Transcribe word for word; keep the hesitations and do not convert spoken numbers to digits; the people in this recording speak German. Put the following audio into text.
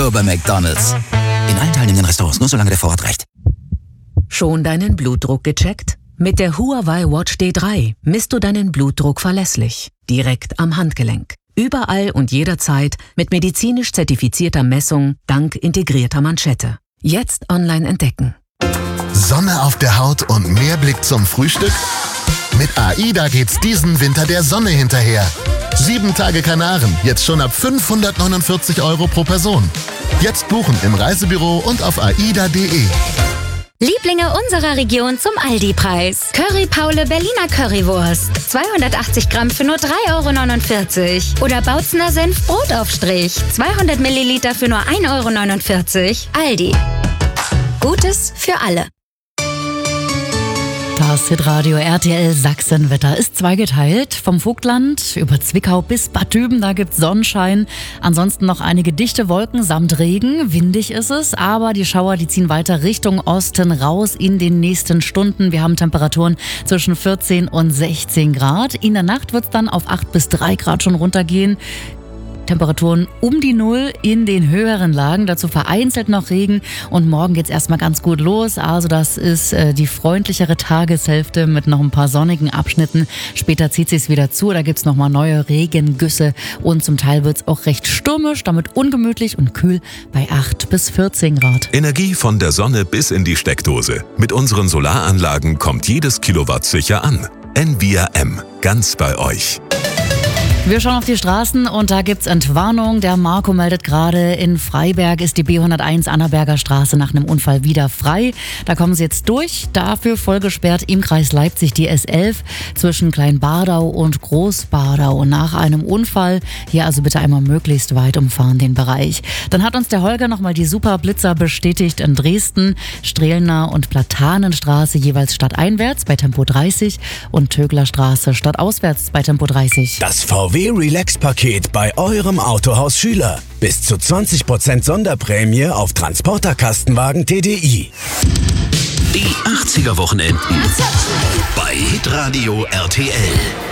Nur bei McDonald's. In allen teilnehmenden Restaurants, nur solange der Vorrat reicht. Schon deinen Blutdruck gecheckt? Mit der Huawei Watch D drei misst du deinen Blutdruck verlässlich. Direkt am Handgelenk. Überall und jederzeit mit medizinisch zertifizierter Messung dank integrierter Manschette. Jetzt online entdecken. Sonne auf der Haut und mehr Blick zum Frühstück? Mit AIDA geht's diesen Winter der Sonne hinterher. Sieben Tage Kanaren, jetzt schon ab fünfhundertneunundvierzig Euro pro Person. Jetzt buchen im Reisebüro und auf aida punkt de. Lieblinge unserer Region zum Aldi-Preis. Curry Paule Berliner Currywurst. zweihundertachtzig Gramm für nur drei Euro neunundvierzig. Oder Bautzener Senf Brotaufstrich. zweihundert Milliliter für nur ein Euro neunundvierzig. Aldi. Gutes für alle. Das Hitradio R T L Sachsenwetter ist zweigeteilt. Vom Vogtland über Zwickau bis Bad Düben, da gibt's Sonnenschein. Ansonsten noch einige dichte Wolken samt Regen. Windig ist es, aber die Schauer, die ziehen weiter Richtung Osten raus in den nächsten Stunden. Wir haben Temperaturen zwischen vierzehn und sechzehn Grad. In der Nacht wird's dann auf acht bis drei Grad schon runtergehen. Temperaturen um die Null in den höheren Lagen, dazu vereinzelt noch Regen und morgen geht's erstmal ganz gut los. Also das ist äh, die freundlichere Tageshälfte mit noch ein paar sonnigen Abschnitten. Später zieht sich's wieder zu, da gibt's nochmal neue Regengüsse und zum Teil wird's auch recht stürmisch, damit ungemütlich und kühl bei acht bis vierzehn Grad. Energie von der Sonne bis in die Steckdose. Mit unseren Solaranlagen kommt jedes Kilowatt sicher an. Envia M, ganz bei euch. Wir schauen auf die Straßen und da gibt's Entwarnung. Der Marco meldet gerade, in Freiberg ist die B hunderteins Annaberger Straße nach einem Unfall wieder frei. Da kommen sie jetzt durch. Dafür vollgesperrt im Kreis Leipzig die S elf zwischen Kleinbardau und Großbardau. Nach einem Unfall hier also bitte einmal möglichst weit umfahren den Bereich. Dann hat uns der Holger nochmal die Superblitzer bestätigt in Dresden. Strelner und Platanenstraße jeweils stadteinwärts bei Tempo dreißig und Töglerstraße stadtauswärts bei Tempo dreißig. Das V W Relax-Paket bei eurem Autohaus Schüler. Bis zu zwanzig Prozent Sonderprämie auf Transporter-Kastenwagen T D I. Die achtziger Wochenenden bei Hitradio R T L.